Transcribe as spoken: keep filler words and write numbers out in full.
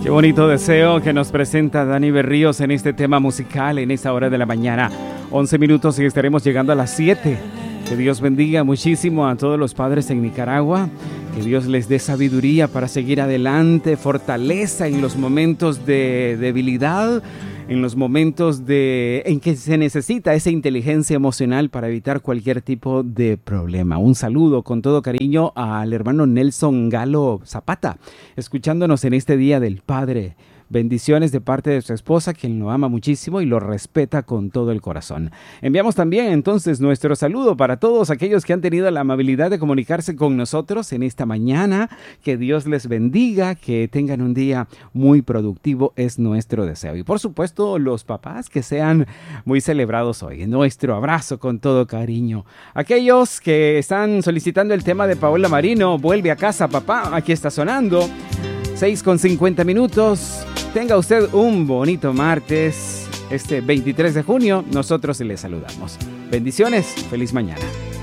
Qué bonito deseo que nos presenta Dani Berríos en este tema musical en esta hora de la mañana. once minutos y estaremos llegando a las siete. Que Dios bendiga muchísimo a todos los padres en Nicaragua. Que Dios les dé sabiduría para seguir adelante, fortaleza en los momentos de debilidad, en los momentos de, en que se necesita esa inteligencia emocional para evitar cualquier tipo de problema. Un saludo con todo cariño al hermano Nelson Galo Zapata, escuchándonos en este Día del Padre. Bendiciones de parte de su esposa, quien lo ama muchísimo y lo respeta con todo el corazón. Enviamos también entonces nuestro saludo para todos aquellos que han tenido la amabilidad de comunicarse con nosotros en esta mañana. Que Dios les bendiga, que tengan un día muy productivo, es nuestro deseo. Y por supuesto, los papás que sean muy celebrados hoy. Nuestro abrazo con todo cariño. Aquellos que están solicitando el tema de Paola Marino, Vuelve a casa, papá, aquí está sonando. seis con cincuenta minutos. Tenga usted un bonito martes, este veintitrés de junio. Nosotros le saludamos. Bendiciones, feliz mañana.